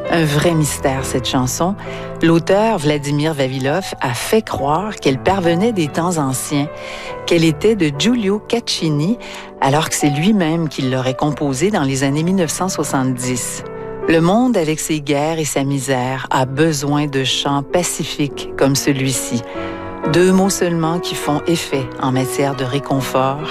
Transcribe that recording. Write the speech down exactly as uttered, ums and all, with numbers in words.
Un vrai mystère, cette chanson. L'auteur, Vladimir Vavilov, a fait croire qu'elle parvenait des temps anciens, qu'elle était de Giulio Caccini, alors que c'est lui-même qui l'aurait composée dans les années mille neuf cent soixante-dix. Le monde, avec ses guerres et sa misère, a besoin de chants pacifiques comme celui-ci. Deux mots seulement qui font effet en matière de réconfort